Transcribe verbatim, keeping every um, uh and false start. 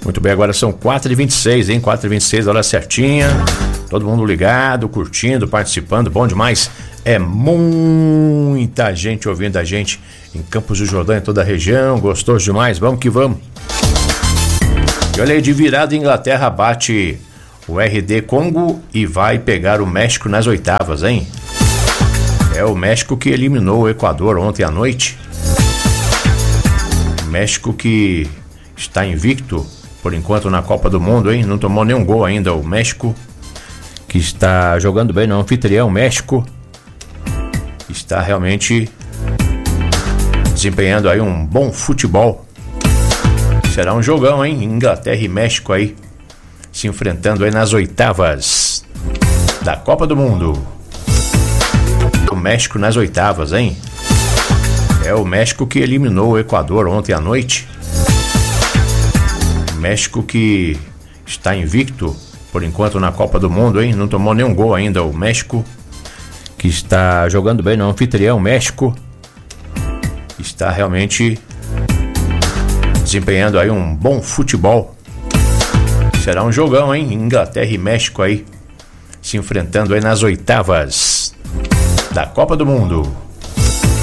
Muito bem, agora são quatro e vinte e seis, hein? quatro e vinte e seis, hora certinha. Todo mundo ligado, curtindo, participando, bom demais. É muita gente ouvindo a gente em Campos do Jordão, em toda a região. Gostoso demais, vamos que vamos. E olha aí, de virada, a Inglaterra bate o R D Congo e vai pegar o México nas oitavas, hein? É o México que eliminou o Equador ontem à noite. O México que está invicto por enquanto na Copa do Mundo, hein? Não tomou nenhum gol ainda o México, que está jogando bem no anfitrião. México está realmente desempenhando aí um bom futebol. Será um jogão, hein? Inglaterra e México aí se enfrentando aí nas oitavas da Copa do Mundo. O México nas oitavas, hein? É o México que eliminou o Equador ontem à noite. O México que está invicto por enquanto na Copa do Mundo, hein? Não tomou nenhum gol ainda o México, que está jogando bem no anfitrião. México está realmente desempenhando aí um bom futebol. Será um jogão, hein? Inglaterra e México aí se enfrentando aí nas oitavas da Copa do Mundo.